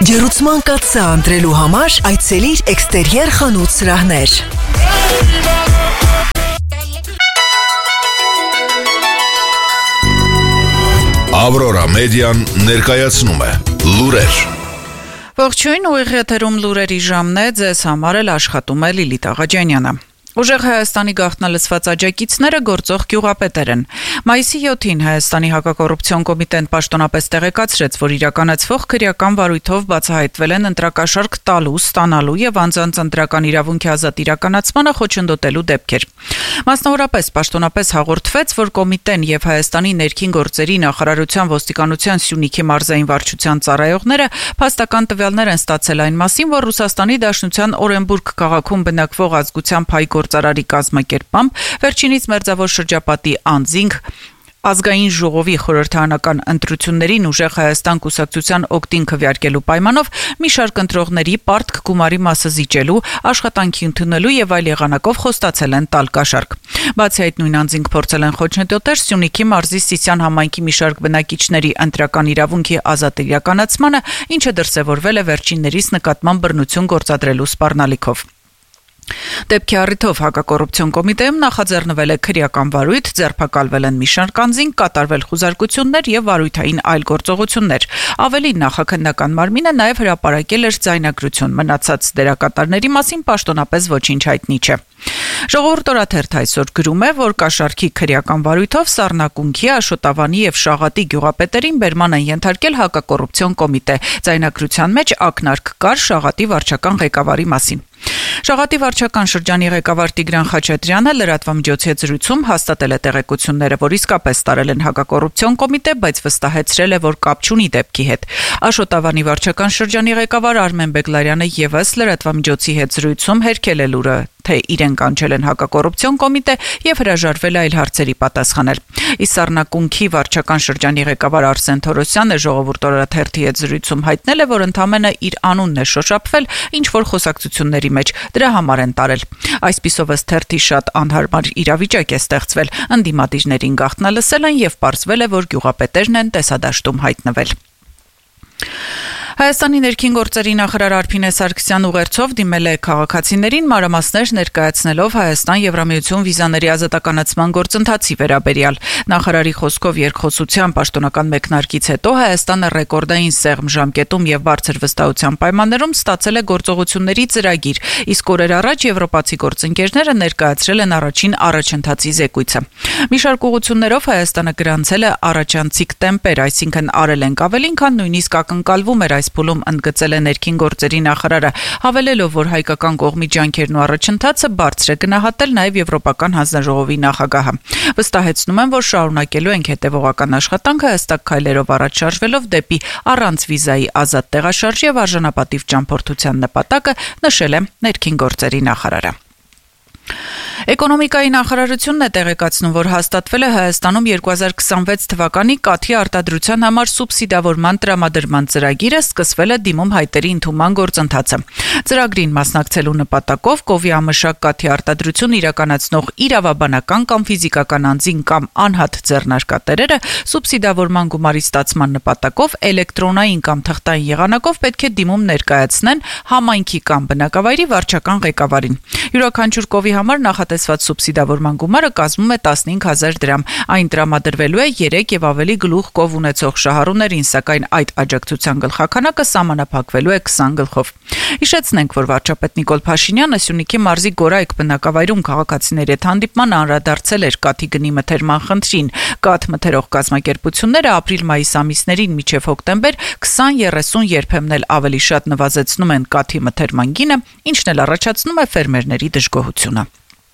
Ջերուցման կաթսա ընտրելու համար այցելիր Էքստերիեր խանութ սրահներ։ Ավրորա մեդիան ներկայացնում է լուրեր։ Ողջույն, ուղիղ եթերում լուրերի ժամն է, ձեզ համար էլ աշխատում է Լիլիթ Աղաջանյանը։ Ուժեղ Հայաստանի գաղտնալսված աջակիցները գործող գյուղապետեր են։ Մայիսի 7-ին Հայաստանի հակակոռուպցիոն կոմիտեն պաշտոնապես տեղեկացրեց, որ իրականացվող քրեական վարույթով բացահայտվել են ընտրակաշառք տալու, ստանալու եւ անձանց ընտրական իրավունքի ազատ իրականացմանը խոչընդոտելու դեպքեր։ Մասնավորապես պաշտոնապես հաղորդվեց, որ կոմիտեն եւ Հայաստանի ներքին գործերի նախարարության ոստիկանության Սյունիքի մարզային վարչության ծառայողները փաստական տվյալներ են ստացել այն մասին, որ Ռուսաստանի Դաշնության Օրենբուրգ քաղաքում բնակվող ազգության փայ գործարարի կազմակերպամբ վերջինիս մերձավոր շրջապատի անձինք Ազգային ժողովի խորհրդարանական ընտրություններին ուժեղ Հայաստան կուսակցության օգտին քվեարկելու պայմանով մի շարք ընտրողների պարտք գումարի մասը զիջելու, աշխատանքի ընդունելու եւ այլ եղանակով խոստացել են տալ կաշառք։ Բացի այդ նույն անձինք փորձել են խոչընդոտել Սյունիքի մարզի Սիսյան համայնքի մի շարք բնակիչների ընտրական իրավունքի ազատ իրականացմանը, ինչը դրսևորվել է վերջիններիս նկատմամբ բռնություն գործադրելու սպառնալիքով։ Դեպքի առիթով հակակոռուպցիոն կոմիտեում նախաձեռնվել է քրեական վարույթ, ձերբակալվել են մի շարք անձինք, կատարվել խուզարկություններ եւ վարույթային այլ գործողություններ։ Ավելին, նախաքննական մարմինը նաեւ հրապարակել էր ձայնագրություն, մնացած դերակատարների մասին պաշտոնապես ոչինչ հայտնի չէ։ Ժողովուրդ օրաթերթ այսօր գրում է, որ կաշառքի քրեական վարույթով Սառնակունքի, Աշոտավանի եւ Շաղատի գյուղապետերին բերման են ենթարկել հակակոռուպցիոն կոմիտե։ Ձայնագրության մեջ ակնարկ կար Շաղատի վարչական ղեկավարի մասին։ Շաղատի վարչական շրջանի ղեկավար Տիգրան Խաչատրյանը լրատվամիջոցի հետ զրույցում հաստատել է տեղեկությունները, որ իսկապես տարել են հակակոռուպցիոն կոմիտե, բայց վստահեցրել է, որ կապ չունի դեպքի հետ։ Աշոտավանի վարչական շրջանի ղեկավար Արմեն Բեգլարյանը եւս լրատվամիջոցի հետ զրույցում հերքել է լուրը, թե իրեն կանչել են հակակոռուպցիոն կոմիտե եւ հրաժարվել այլ հարցերի պատասխանել։ Իսկ Սառնակունքի վարչական շրջանի ղեկավար Արսեն Թորոսյանը Ժողովուրդ օրաթերթի հետ զրույցում հայտնել է, որ ընդամենը իր անունն է շոշափվել ինչ որ խոսակցությունների մեջ, դրա համար են տարել։ Այսպիսով ըստ թերթի շատ անհարմար իրավիճակ է ստեղծվել, ընդդիմադիրներին գաղտնալսել են եւ պարզվել է, որ գյուղապետերն են տեսադաշտում հայտնվել։ Հայաստանի ներքին գործերի նախարար Արփինե Սարգսյան ուղերձով դիմել է քաղաքացիներին մանրամասներ ներկայացնելով Հայաստան-Եվրամիություն վիզաների ազատականացման գործընթացի վերաբերյալ։ Նախարարի խոսքով երկխոսության պաշտոնական մեկնարկից հետո Հայաստանը ռեկորդային սեղմ ժամկետում եւ բարձր վստահության պայմաններում ստացել է գործողությունների ծրագիր, իսկ օրեր առաջ եվրոպացի գործընկերները ներկայացրել են առաջին առաջընթացի զեկույցը։ Մի շարք ուղղություններով Հայաստանը գրանցել է առաջանցիկ տեմպեր, այսինքն արել են ավելին, քան նույնիսկ ակնկալվում էր փուլում ընդգծել է ներքին գործերի նախարարը, հավելելով, որ հայկական կողմի ջանքերն ու առաջընթացը բարձր է գնահատել նաև Եվրոպական հանձնաժողովի նախագահը։ Վստահեցնում եմ, որ շարունակելու ենք հետևողական աշխատանքը հստակ քայլերով առաջ շարժվելով դեպի առանց վիզայի ազատ տեղաշարժ եւ արժանապատիվ ճամփորդության նպատակը, նշել է ներքին գործերի նախարարը։ Էկոնոմիկայի նախարարությունն է տեղեկացնում, որ հաստատվել է Հայաստանում 2026 թվականի կաթի արտադրության համար սուբսիդավորման տրամադրման ծրագիրը, սկսվել է դիմում հայտերի ընդունման գործընթացը։ Ծրագրին մասնակցելու նպատակով կովիամշակ կաթի արտադրություն իրականացնող իրավաբանական կամ ֆիզիկական անձին կամ անհատ ձեռնարկատերերը սուբսիդավորման գումարի ստացման նպատակով էլեկտրոնային կամ թղթային եղանակով պետք է դիմում ներկայացնեն համայնքի կամ բնակավայրի վարչական ղեկավարին։ Յուրաքանչյուր կովի համար նախատեսված սուբսիդավորման գումարը կազմում է 15000 դրամ։ Այն տրամադրվելու է 3 եւ ավելի գլուխ կով ունեցող շահառուներին, սակայն այդ աջակցության գլխաքանակը սահմանափակվելու է 20 գլխով։ Հիշեցնենք, որ վարչապետ Նիկոլ Փաշինյանը Սյունիքի մարզի Գորայք բնակավայրում քաղաքացիների հետ հանդիպման անդրադարձել էր կաթի գնի մթերման խնդրին։ Կաթ մթերող կազմակերպությունները ապրիլ-մայիս ամիսներին մինչև հոկտեմբեր 20-30 երբեմն էլ ավելի շատ նվազեցնում են կաթի մթերման գինը, ինչն էլ առաջացնում է ֆերմերների դժգոհությունը։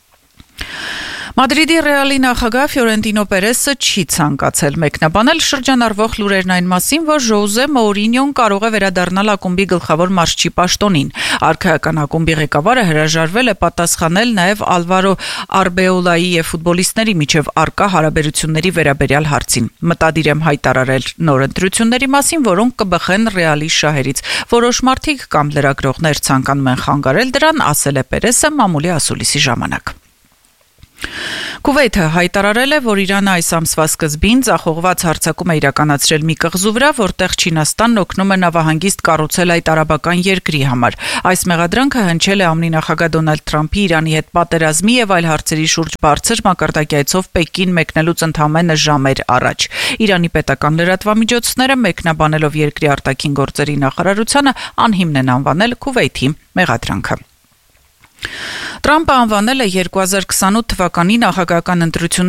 Մադրիդի Ռեալի նախագահ Ֆիորենտինո Պերեսը չի ցանկացել մեկնաբանել շրջանառվող լուրերն այն մասին, որ Ժոզե Մոուրինյոն կարող է վերադառնալ ակումբի գլխավոր մարզչի պաշտոնին։ Արքայական ակումբի ղեկավարը հրաժարվել է պատասխանել նաև Ալվարո Արբեոլայի եւ ֆուտբոլիստների միջև առկա հարաբերությունների վերաբերյալ հարցին։ Մտադիր եմ հայտարարել նոր ընտրությունների մասին, որոնք կբխեն Ռեալի շահերից։ Որոշ մարդիկ կամ լրագրողներ ցանկանում են խանգարել դրան, ասել է Պերեսը մամուլի ասուլիսի ժամանակ։ Քուվեյթը հայտարարել է, որ Իրանը այս ամսվա սկզբին ձախողված հարձակում է իրականացրել մի կղզու վրա, որտեղ Չինաստանն օգնում է նավահանգիստ կառուցել այդ արաբական երկրի համար։ Այս մեղադրանքը հնչել է ԱՄՆ նախագահ Դոնալդ Թրամփի Իրանի հետ պատերազմի եւ այլ հարցերի շուրջ բարձր մակարդակայցով Պեկին մեկնելուց ընդամենը ժամեր առաջ։ Իրանի պետական լրատվամիջոցները մեկնաբանելով երկրի արտաքին գործերի նախարարությանը անհիմն են անվանել Քուվեյթի մեղադրանքը։ Տրամպը անվանել է 2028 թվականի նախագահական ընտրությունները